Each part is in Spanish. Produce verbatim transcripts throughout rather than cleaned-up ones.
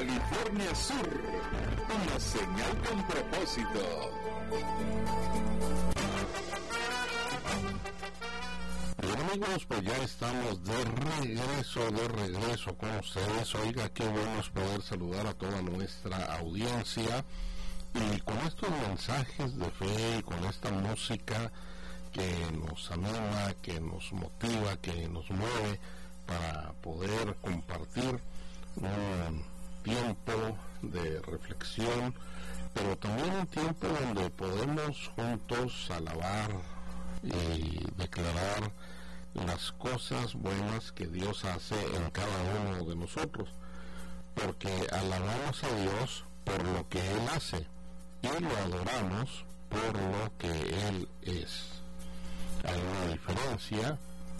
California Sur, una señal con propósito. Bien, amigos, pues ya estamos de regreso, de regreso con ustedes. Oiga, qué bueno es poder saludar a toda nuestra audiencia y con estos mensajes de fe y con esta música que nos anima, que nos motiva, que nos mueve para poder compartir un tiempo de reflexión, pero también un tiempo donde podemos juntos alabar y declarar las cosas buenas que Dios hace en cada uno de nosotros, porque alabamos a Dios por lo que Él hace y lo adoramos por lo que Él es. Hay una diferencia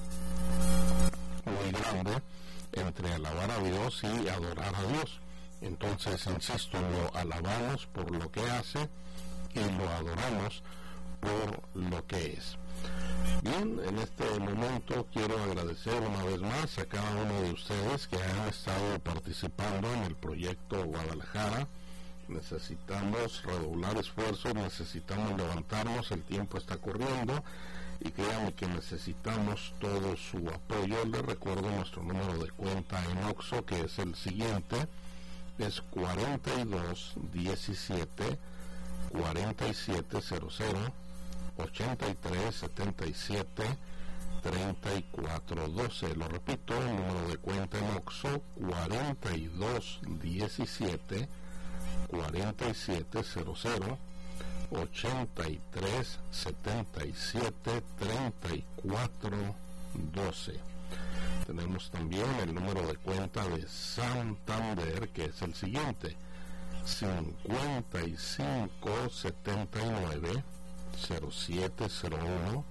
muy grande entre alabar a Dios y adorar a Dios. Entonces, insisto, lo alabamos por lo que hace y lo adoramos por lo que es. Bien, en este momento quiero agradecer una vez más a cada uno de ustedes que han estado participando en el proyecto Guadalajara. Necesitamos redoblar esfuerzos, necesitamos levantarnos, el tiempo está corriendo y créanme que necesitamos todo su apoyo. Les recuerdo nuestro número de cuenta en Oxxo, que es el siguiente, es cuarenta y dos diecisiete cuarenta y siete cero cero ochenta y tres setenta y siete treinta y cuatro doce. Lo repito, el número de cuenta en Oxxo, cuarenta y dos diecisiete cuarenta y siete cero cero ochenta y tres setenta y siete treinta y cuatro doce. Tenemos también el número de cuenta de Santander, que es el siguiente, cincuenta y cinco setenta y nueve cero siete cero uno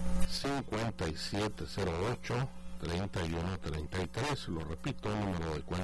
cincuenta y siete cero ocho treinta y uno treinta y tres. Lo repito, el número de cuenta